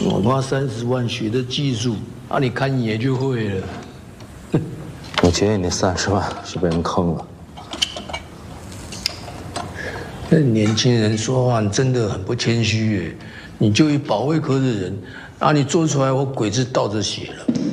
我花30万学的技术，啊，你看也就会了。 我觉得你的30万是被人坑了。 那年轻人说话真的很不谦虚耶！你就一保卫科的人，啊，你做出来我鬼子倒着写了。